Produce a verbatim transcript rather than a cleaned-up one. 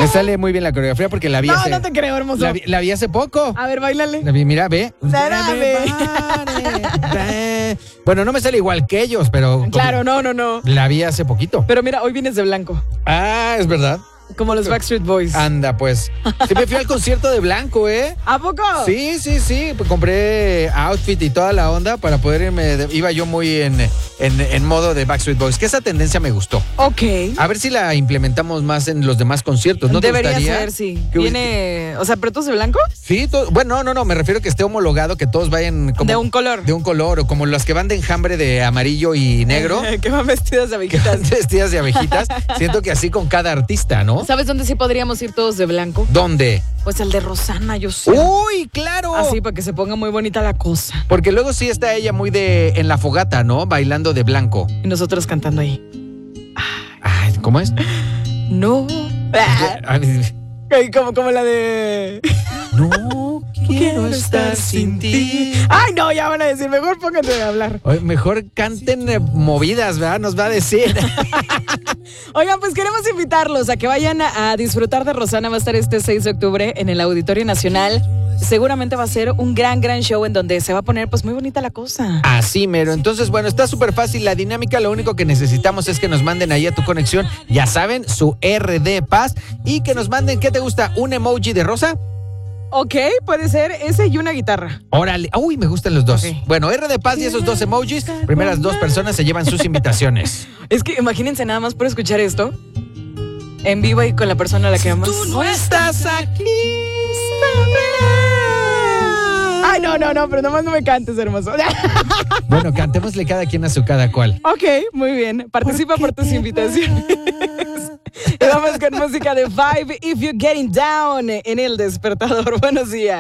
Me sale muy bien la coreografía porque la vi No, hace... no te creo, hermoso. La vi, la vi hace poco. A ver, báilale. La vi, mira, ve. Espérame. Bueno, no me sale igual que ellos, pero... Claro, no, no, no. La vi hace poquito. Pero mira, hoy vienes de blanco. Ah, es verdad. Como los Backstreet Boys. Anda, pues. Sí me fui al concierto de blanco, ¿eh? ¿A poco? Sí, sí, sí. Pues compré outfit y toda la onda para poder irme. De, iba yo muy en, en, en modo de Backstreet Boys, que esa tendencia me gustó. Ok. A ver si la implementamos más en los demás conciertos. ¿No te Debería gustaría? ser, sí. Que- Viene, o sea, ¿pero tú de blanco? Sí, to- bueno, no, no, no, me refiero a que esté homologado, que todos vayan como... De un color. De un color, o como las que van de enjambre de amarillo y negro, Que van vestidas de que van abejitas. vestidas de abejitas. Siento que así con cada artista, ¿no? ¿Sabes dónde sí podríamos ir todos de blanco? ¿Dónde? Pues el de Rosana, yo sé. ¡Uy, claro! Así, para que se ponga muy bonita la cosa. Porque luego sí está ella muy de en la fogata, ¿no? Bailando de blanco. Y nosotros cantando ahí. Ay, ¿cómo es? No. Ay, Ay, como, como la de... no quiero estar sin ti. Ay, no, ya van a decir, mejor pónganse a hablar. Oye, mejor canten eh, movidas, ¿verdad? Nos va a decir. Oigan, pues queremos invitarlos a que vayan a, a disfrutar de Rosana. Va a estar este seis de octubre en el Auditorio Nacional. Seguramente va a ser un gran, gran show en donde se va a poner pues muy bonita la cosa. Así, mero. Entonces, bueno, está súper fácil la dinámica. Lo único que necesitamos es que nos manden ahí a tu conexión, ya saben, su R D Paz, y que nos manden, ¿qué te gusta? ¿Un emoji de rosa? Ok, puede ser ese y una guitarra. Órale. Uy, me gustan los dos. Ok. Bueno, R de Paz y esos dos emojis, primeras dos personas se llevan sus invitaciones. Es que imagínense nada más por escuchar esto en vivo y con la persona a la que amas. Tú no estás aquí. Ay, no, no, no, pero nomás no me cantes, hermoso. Bueno, cantémosle cada quien a su cada cual. Ok, muy bien. Participa por tus invitaciones. Y vamos con música de Vibe If You're Getting Down en El Despertador. Buenos días.